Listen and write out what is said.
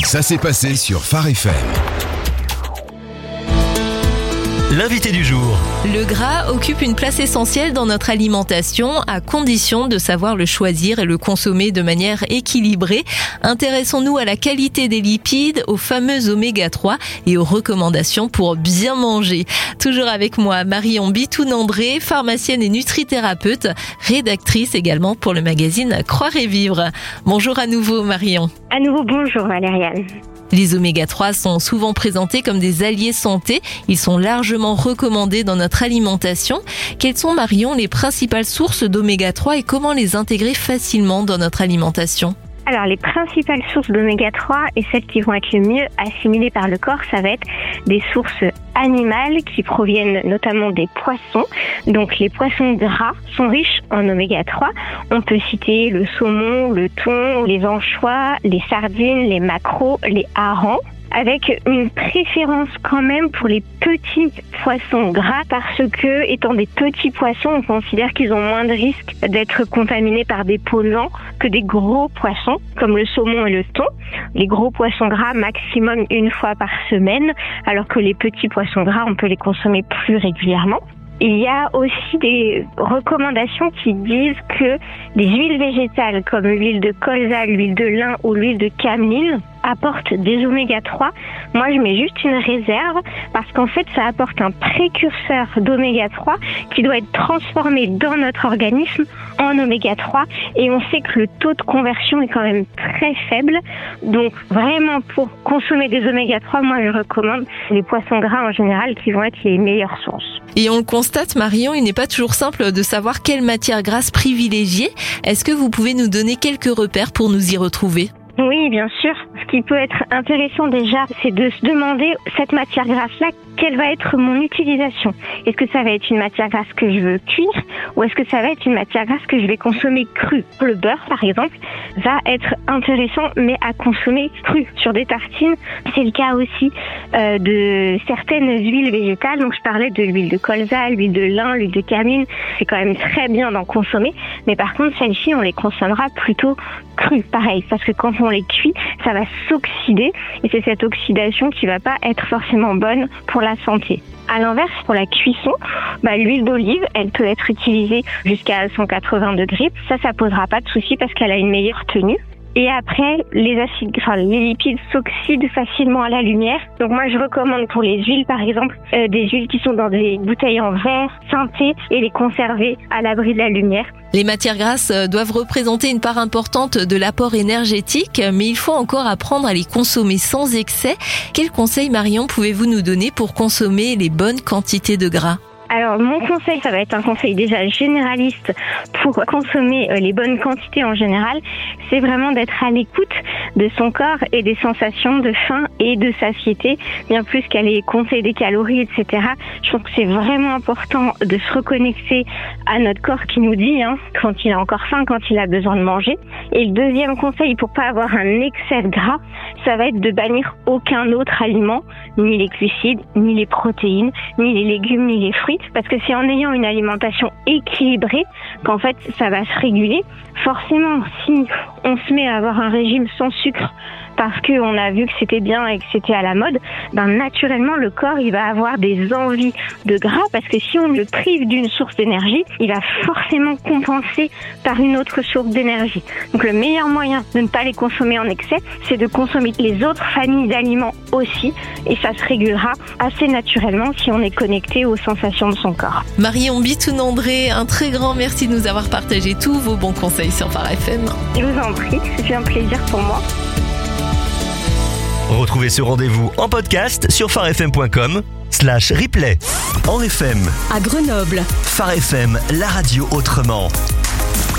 Ça s'est passé sur Phare FM. L'invité du jour. Le gras occupe une place essentielle dans notre alimentation à condition de savoir le choisir et le consommer de manière équilibrée. Intéressons-nous à la qualité des lipides, aux fameux oméga 3 et aux recommandations pour bien manger. Toujours avec moi, Marion Bitoun-André, pharmacienne et nutrithérapeute, rédactrice également pour le magazine Croire et Vivre. Bonjour à nouveau Marion. À nouveau bonjour Valériane. Les oméga 3 sont souvent présentés comme des alliés santé. Ils sont largement recommandés dans notre alimentation. Quelles sont, Marion, les principales sources d'oméga 3 et comment les intégrer facilement dans notre alimentation ? Alors, les principales sources d'oméga 3 et celles qui vont être le mieux assimilées par le corps, ça va être des sources animales qui proviennent notamment des poissons. Donc, les poissons gras sont riches en oméga 3. On peut citer le saumon, le thon, les anchois, les sardines, les maquereaux, les harengs, avec une préférence quand même pour les petits poissons gras parce que, étant des petits poissons, on considère qu'ils ont moins de risques d'être contaminés par des polluants que des gros poissons, comme le saumon et le thon. Les gros poissons gras, maximum une fois par semaine, alors que les petits poissons gras, on peut les consommer plus régulièrement. Il y a aussi des recommandations qui disent que les huiles végétales comme l'huile de colza, l'huile de lin ou l'huile de cameline apportent des oméga 3. Moi, je mets juste une réserve parce qu'en fait, ça apporte un précurseur d'oméga 3 qui doit être transformé dans notre organisme en oméga 3 et on sait que le taux de conversion est quand même très faible. Donc, vraiment, pour consommer des oméga 3, moi, je recommande les poissons gras en général qui vont être les meilleures sources. Et on le constate, Marion, il n'est pas toujours simple de savoir quelle matière grasse privilégier. Est-ce que vous pouvez nous donner quelques repères pour nous y retrouver ? Oui, bien sûr. Ce qui peut être intéressant déjà, c'est de se demander, cette matière grasse-là, quelle va être mon utilisation ? Est-ce que ça va être une matière grasse que je veux cuire ou est-ce que ça va être une matière grasse que je vais consommer crue ? Le beurre, par exemple, va être intéressant, mais à consommer cru sur des tartines. C'est le cas aussi de certaines huiles végétales. Donc, je parlais de l'huile de colza, l'huile de lin, l'huile de cameline. C'est quand même très bien d'en consommer. Mais par contre, celles-ci, on les consommera plutôt crues. Pareil, parce que quand on les cuit, ça va s'oxyder. Et c'est cette oxydation qui va pas être forcément bonne pour la santé. À l'inverse, pour la cuisson, l'huile d'olive, elle peut être utilisée jusqu'à 180 degrés. Ça posera pas de souci parce qu'elle a une meilleure tenue. Et après, les lipides s'oxydent facilement à la lumière. Donc moi, je recommande pour les huiles, par exemple, des huiles qui sont dans des bouteilles en verre, teintées, et les conserver à l'abri de la lumière. Les matières grasses doivent représenter une part importante de l'apport énergétique, mais il faut encore apprendre à les consommer sans excès. Quels conseils, Marion, pouvez-vous nous donner pour consommer les bonnes quantités de gras ? Alors, mon conseil, ça va être un conseil déjà généraliste pour consommer les bonnes quantités en général. C'est vraiment d'être à l'écoute de son corps et des sensations de faim et de satiété, bien plus qu'aller compter des calories, etc. Je trouve que c'est vraiment important de se reconnecter à notre corps qui nous dit quand il a encore faim, quand il a besoin de manger. Et le deuxième conseil pour pas avoir un excès de gras, ça va être de bannir aucun autre aliment, ni les glucides, ni les protéines, ni les légumes, ni les fruits. Parce que c'est en ayant une alimentation équilibrée qu'en fait ça va se réguler. Forcément, si on se met à avoir un régime sans sucre parce qu'on a vu que c'était bien et que c'était à la mode, naturellement le corps il va avoir des envies de gras parce que si on le prive d'une source d'énergie, il va forcément compenser par une autre source d'énergie. Donc le meilleur moyen de ne pas les consommer en excès, c'est de consommer les autres familles d'aliments aussi et ça se régulera assez naturellement si on est connecté aux sensations de son corps. Marion Bitoun-André, un très grand merci de nous avoir partagé tous vos bons conseils sur Phare FM. Je vous en prie, c'est un plaisir pour moi. Retrouvez ce rendez-vous en podcast sur pharefm.com/replay. En FM, à Grenoble, Phare FM, la radio autrement.